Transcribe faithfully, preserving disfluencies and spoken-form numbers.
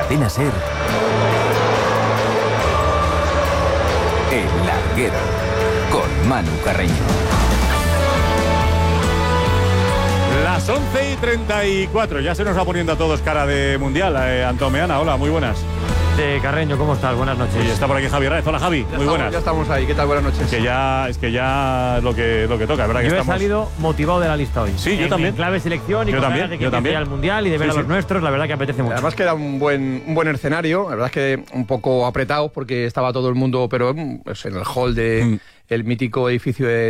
Cadena SER, El Larguero, con Manu Carreño. Las once y treinta y cuatro, ya se nos va poniendo a todos cara de mundial. Eh, Antomeana, hola, muy buenas. De Carreño, ¿cómo estás? Buenas noches. Y está por aquí Javi Raez. Hola, Javi, Ya muy estamos, buenas. Ya estamos ahí, ¿qué tal? Buenas noches. Es que ya, es que ya es lo que, lo que toca, ¿verdad? Que Yo he estamos... salido motivado de la lista hoy. Sí, yo en, también. En clave selección y Yo con también, ganas de que yo empiece también. ya el mundial y de ver Sí, a los sí. nuestros, la verdad que apetece mucho. Además que era un buen, un buen escenario, la verdad es que un poco apretado porque estaba todo el mundo, pero pues, en el hall de Mm. el mítico edificio de